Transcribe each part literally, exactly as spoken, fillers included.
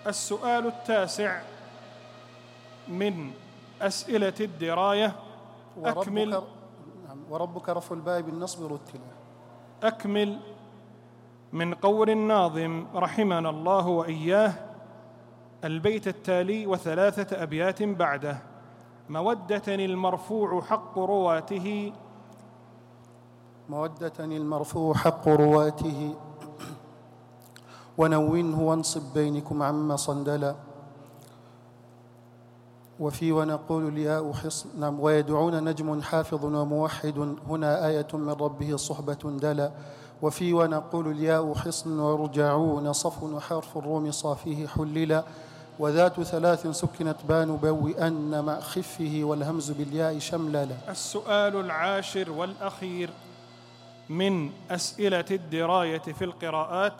السؤال التاسع من أسئلة الدراية. أكمل وربك, وربك رفع الباء بالنصب رتلا. أكمل من قول الناظم رحمنا الله وإياه البيت التالي وثلاثة أبيات بعده: مودة المرفوع حق رواته مودة المرفوع حق رواته ونونه وانصب بينكم عما صندلا. وفي ونقول الياء حصن نعم ويدعون نجم حافظ وموحد هنا آية من ربه صحبة دلا. وفي ونقول الياء حصن ويرجعون صف وحرف الروم صافيه حللا. وذات ثلاث سكنت بان بوئن مع خفه والهمز بالياء شمللا. السؤال العاشر والأخير من أسئلة الدراية في القراءات.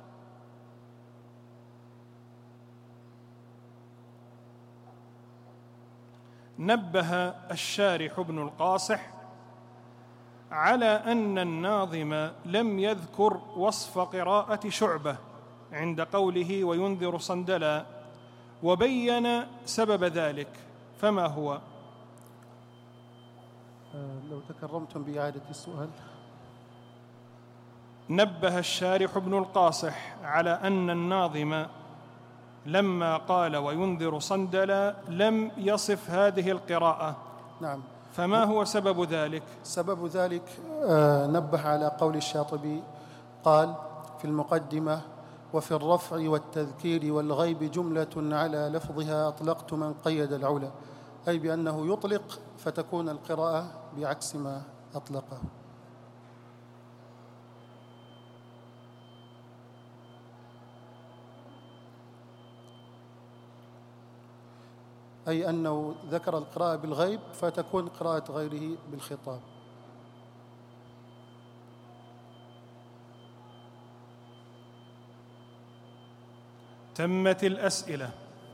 نبه الشارح ابن القاصح على أن الناظم لم يذكر وصف قراءة شعبة عند قوله وينذر صندلا، وبين سبب ذلك، فما هو؟ لو تكرمتم بإعادة السؤال. نبه الشارح ابن القاصح على أن الناظم لما قال وينذر صندلا لم يصف هذه القراءة. نعم. فما هو سبب ذلك؟ سبب ذلك آه نبه على قول الشاطبي قال في المقدمة: وفي الرفع والتذكير والغيب جملة على لفظها أطلقت من قيد العلا، أي بأنه يطلق فتكون القراءة بعكس ما أطلقه. أي أنه ذكر القراءة بالغيب فتكون قراءة غيره بالخطاب. تمت الأسئلة.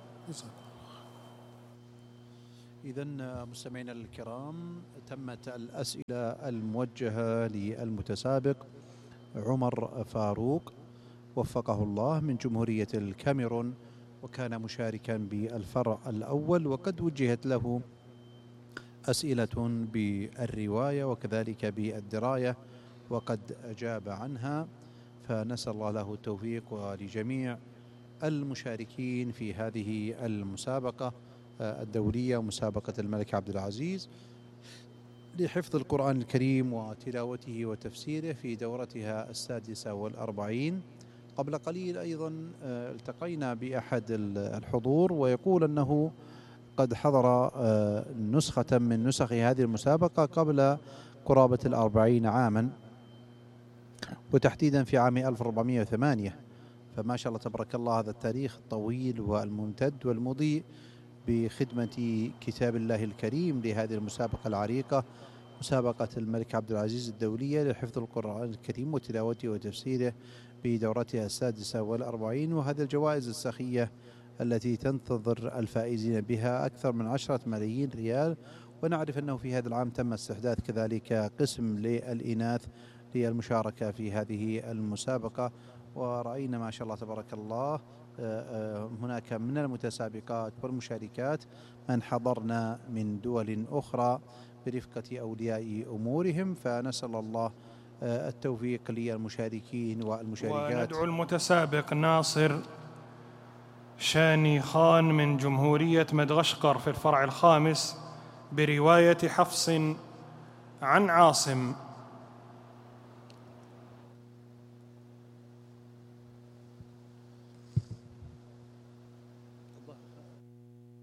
إذن مستمعينا الكرام، تمت الأسئلة الموجهة للمتسابق عمر فاروق وفقه الله من جمهورية الكاميرون، وكان مشاركا بالفرع الأول، وقد وجهت له أسئلة بالرواية وكذلك بالدراية وقد أجاب عنها، فنسأل الله له التوفيق ولجميع المشاركين في هذه المسابقة الدولية مسابقة الملك عبد العزيز لحفظ القرآن الكريم وتلاوته وتفسيره في دورتها السادسة والأربعين. قبل قليل أيضا التقينا بأحد الحضور ويقول أنه قد حضر نسخة من نسخ هذه المسابقة قبل قرابة الأربعين عاما، وتحديدا في عام ألف وأربعمائة وثمانية. فما شاء الله تبارك الله هذا التاريخ الطويل والممتد والمضيء بخدمة كتاب الله الكريم لهذه المسابقة العريقة، مسابقة الملك عبد العزيز الدولية لحفظ القرآن الكريم وتلاوته وتفسيره بدورتها السادسة والأربعين. وهذه الجوائز السخية التي تنتظر الفائزين بها أكثر من عشرة ملايين ريال. ونعرف أنه في هذا العام تم استحداث كذلك قسم للإناث للمشاركة في هذه المسابقة، ورأينا ما شاء الله تبارك الله هناك من المتسابقات والمشاركات من حضرنا من دول أخرى برفقة أولياء أمورهم، فنسأل الله التوفيق للمشاركين والمشاركات. وندعو المتسابق ناصر شاني خان من جمهورية مدغشقر في الفرع الخامس برواية حفص عن عاصم